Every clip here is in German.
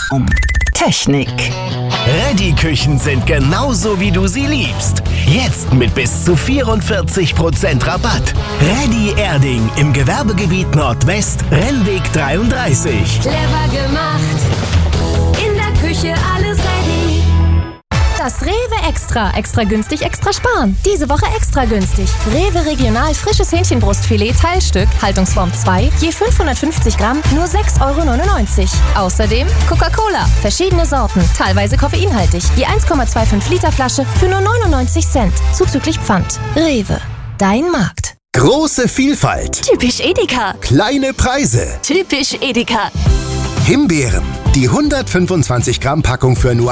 Technik. Reddy-Küchen sind genauso, wie du sie liebst. Jetzt mit bis zu 44% Rabatt. Reddy Erding im Gewerbegebiet Nordwest, Rennweg 33. Clever gemacht. In der Küche alles ready. Das Rewe Extra. Extra günstig, extra sparen. Diese Woche extra günstig. Rewe Regional frisches Hähnchenbrustfilet Teilstück, Haltungsform 2, je 550 Gramm, nur 6,99 €. Außerdem Coca-Cola, verschiedene Sorten, teilweise koffeinhaltig, je 1,25 Liter Flasche für nur 99 Cent, zuzüglich Pfand. Rewe, dein Markt. Große Vielfalt. Typisch Edeka. Kleine Preise. Typisch Edeka. Himbeeren. Die 125 Gramm Packung für nur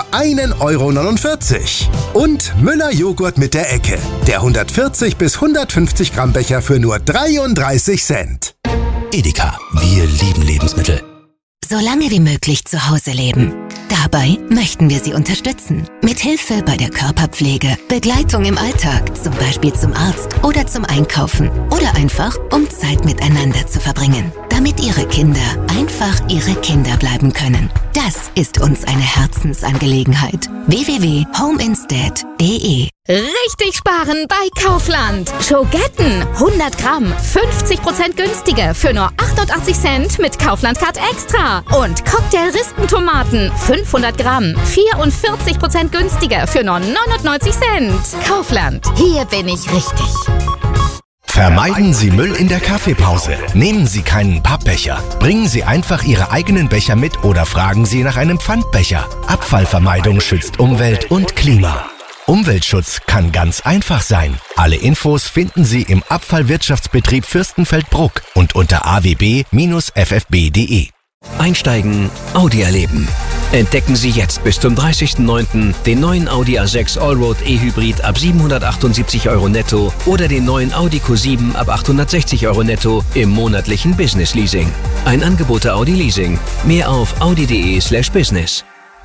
1,49 €. Und Müller Joghurt mit der Ecke. Der 140 bis 150 Gramm Becher für nur 33 Cent. Edeka. Wir lieben Lebensmittel. So lange wie möglich zu Hause leben. Dabei möchten wir Sie unterstützen. Mit Hilfe bei der Körperpflege, Begleitung im Alltag, zum Beispiel zum Arzt oder zum Einkaufen oder einfach, um Zeit miteinander zu verbringen. Damit Ihre Kinder einfach Ihre Kinder bleiben können. Das ist uns eine Herzensangelegenheit. www.homeinstead.de. Richtig sparen bei Kaufland. Schogetten, 100 Gramm, 50% günstiger für nur 88 Cent mit Kaufland Card Extra. Und Cocktail-Rispentomaten, 500 Gramm, 44% günstiger für nur 99 Cent. Kaufland, hier bin ich richtig. Vermeiden Sie Müll in der Kaffeepause. Nehmen Sie keinen Pappbecher. Bringen Sie einfach Ihre eigenen Becher mit oder fragen Sie nach einem Pfandbecher. Abfallvermeidung schützt Umwelt und Klima. Umweltschutz kann ganz einfach sein. Alle Infos finden Sie im Abfallwirtschaftsbetrieb Fürstenfeldbruck und unter awb-ffb.de. Einsteigen, Audi erleben. Entdecken Sie jetzt bis zum 30.09. den neuen Audi A6 Allroad E-Hybrid ab 778 € netto oder den neuen Audi Q7 ab 860 € netto im monatlichen Business Leasing. Ein Angebot der Audi Leasing. Mehr auf audi.de/business.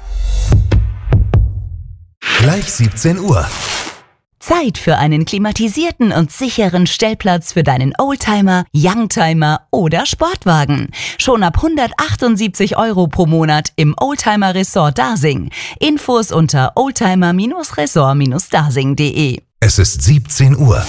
Gleich 17 Uhr. Zeit für einen klimatisierten und sicheren Stellplatz für deinen Oldtimer, Youngtimer oder Sportwagen. Schon ab 178 € pro Monat im Oldtimer Resort Dasing. Infos unter oldtimer-resort-dasing.de. Es ist 17 Uhr.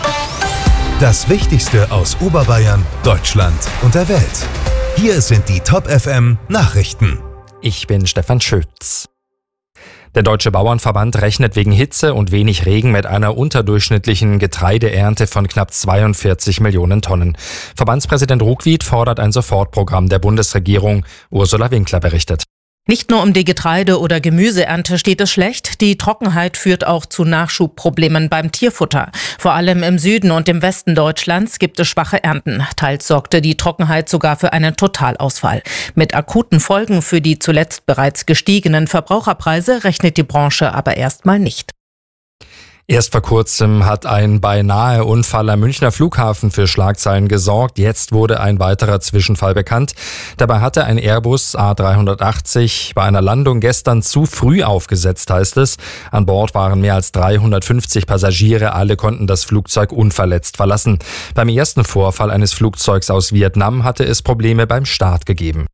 Das Wichtigste aus Oberbayern, Deutschland und der Welt. Hier sind die Top FM Nachrichten. Ich bin Stefan Schütz. Der Deutsche Bauernverband rechnet wegen Hitze und wenig Regen mit einer unterdurchschnittlichen Getreideernte von knapp 42 Millionen Tonnen. Verbandspräsident Ruckwied fordert ein Sofortprogramm der Bundesregierung. Ursula Winkler berichtet. Nicht nur um die Getreide- oder Gemüseernte steht es schlecht, die Trockenheit führt auch zu Nachschubproblemen beim Tierfutter. Vor allem im Süden und im Westen Deutschlands gibt es schwache Ernten. Teils sorgte die Trockenheit sogar für einen Totalausfall. Mit akuten Folgen für die zuletzt bereits gestiegenen Verbraucherpreise rechnet die Branche aber erstmal nicht. Erst vor kurzem hat ein beinahe Unfall am Münchner Flughafen für Schlagzeilen gesorgt. Jetzt wurde ein weiterer Zwischenfall bekannt. Dabei hatte ein Airbus A380 bei einer Landung gestern zu früh aufgesetzt, heißt es. An Bord waren mehr als 350 Passagiere. Alle konnten das Flugzeug unverletzt verlassen. Beim ersten Vorfall eines Flugzeugs aus Vietnam hatte es Probleme beim Start gegeben.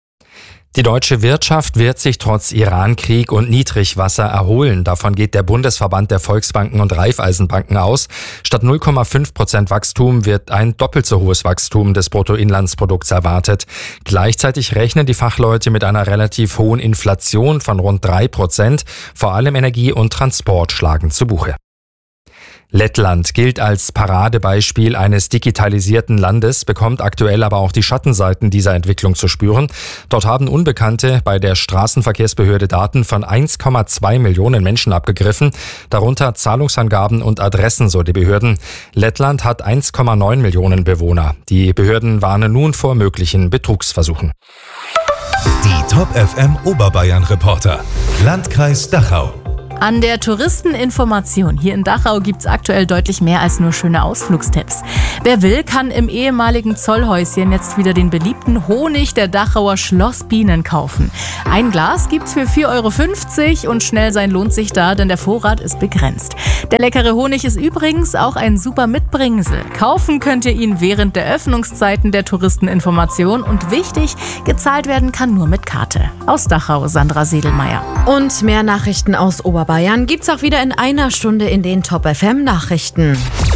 Die deutsche Wirtschaft wird sich trotz Iran-Krieg und Niedrigwasser erholen. Davon geht der Bundesverband der Volksbanken und Raiffeisenbanken aus. Statt 0,5% Wachstum wird ein doppelt so hohes Wachstum des Bruttoinlandsprodukts erwartet. Gleichzeitig rechnen die Fachleute mit einer relativ hohen Inflation von rund 3%. Vor allem Energie und Transport schlagen zu Buche. Lettland gilt als Paradebeispiel eines digitalisierten Landes, bekommt aktuell aber auch die Schattenseiten dieser Entwicklung zu spüren. Dort haben Unbekannte bei der Straßenverkehrsbehörde Daten von 1,2 Millionen Menschen abgegriffen, darunter Zahlungsangaben und Adressen, so die Behörden. Lettland hat 1,9 Millionen Bewohner. Die Behörden warnen nun vor möglichen Betrugsversuchen. Die Top FM Oberbayern Reporter. Landkreis Dachau. An der Touristeninformation hier in Dachau gibt's aktuell deutlich mehr als nur schöne Ausflugstipps. Wer will, kann im ehemaligen Zollhäuschen jetzt wieder den beliebten Honig der Dachauer Schlossbienen kaufen. Ein Glas gibt's für 4,50 € und schnell sein lohnt sich da, denn der Vorrat ist begrenzt. Der leckere Honig ist übrigens auch ein super Mitbringsel. Kaufen könnt ihr ihn während der Öffnungszeiten der Touristeninformation und wichtig, gezahlt werden kann nur mit Karte. Aus Dachau, Sandra Sedelmeier. Und mehr Nachrichten aus Oberbayern gibt's auch wieder in einer Stunde in den Top FM Nachrichten.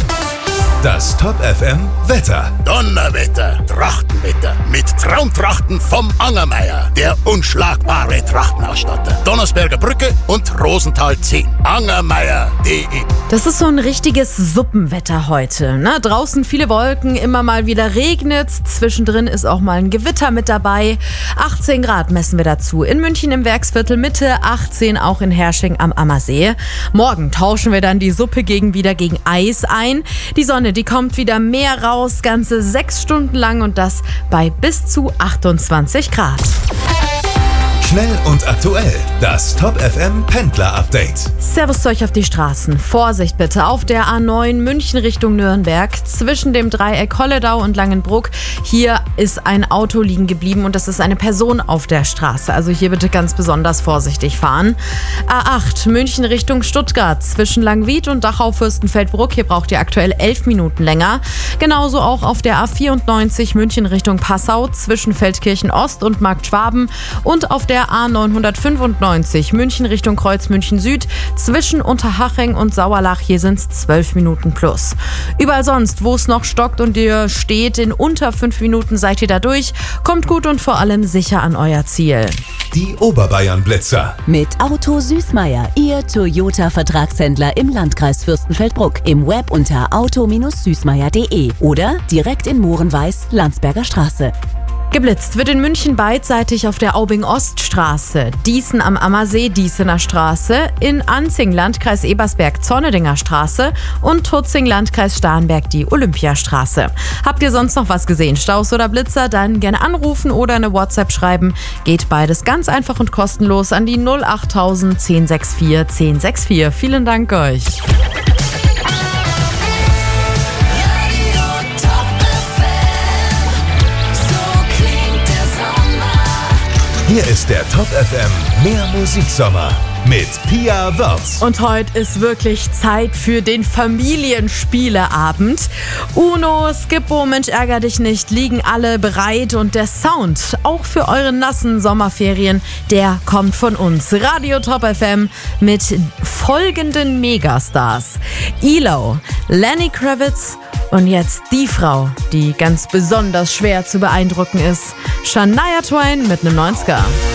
Das Top FM Wetter. Donnerwetter, Trachtenwetter mit Traumtrachten vom Angermeier, der unschlagbare Trachtenausstatter. Donnersberger Brücke und Rosenthal 10. Angermeier.de. Das ist so ein richtiges Suppenwetter heute. Ne? Draußen viele Wolken, immer mal wieder regnet. Zwischendrin ist auch mal ein Gewitter mit dabei. 18 Grad messen wir dazu. In München im Werksviertel Mitte, 18 auch in Hersching am Ammersee. Morgen tauschen wir dann die Suppe wieder gegen Eis ein. Die Sonne, die kommt wieder mehr raus, ganze 6 Stunden lang und das bei bis zu 28 Grad. Schnell und aktuell, das Top FM Pendler Update. Servus zu euch auf die Straßen. Vorsicht bitte auf der A9 München Richtung Nürnberg zwischen dem Dreieck Holledau und Langenbruck. Hier ist ein Auto liegen geblieben und das ist eine Person auf der Straße. Also hier bitte ganz besonders vorsichtig fahren. A8 München Richtung Stuttgart zwischen Langwied und Dachau-Fürstenfeldbruck. Hier braucht ihr aktuell 11 Minuten länger. Genauso auch auf der A94 München Richtung Passau zwischen Feldkirchen Ost und Marktschwaben und auf der A995 München Richtung Kreuz München Süd zwischen Unterhaching und Sauerlach. Hier sind es 12 Minuten plus. Überall sonst, wo es noch stockt und ihr steht, in unter 5 Minuten seid ihr da durch. Kommt gut und vor allem sicher an euer Ziel. Die Oberbayern-Blitzer. Mit Auto Süßmeier, Ihr Toyota-Vertragshändler im Landkreis Fürstenfeldbruck. Im Web unter auto-süßmeier.de oder direkt in Mohrenweiß, Landsberger Straße. Geblitzt wird in München beidseitig auf der Aubing-Oststraße, Dießen am Ammersee, Dießener Straße, in Anzing, Landkreis Ebersberg, Zornedinger Straße und Tutzing, Landkreis Starnberg, die Olympiastraße. Habt ihr sonst noch was gesehen, Staus oder Blitzer, dann gerne anrufen oder eine WhatsApp schreiben. Geht beides ganz einfach und kostenlos an die 08000 1064 1064. Vielen Dank euch. Hier ist der Top FM Mehr Musiksommer mit Pia Wörz. Und heute ist wirklich Zeit für den Familienspieleabend. Uno, Skippo, Mensch ärger dich nicht, liegen alle bereit und der Sound, auch für eure nassen Sommerferien, der kommt von uns. Radio Top FM mit folgenden Megastars: ELO, Lenny Kravitz und jetzt die Frau, die ganz besonders schwer zu beeindrucken ist, Shania Twain mit einem 90er.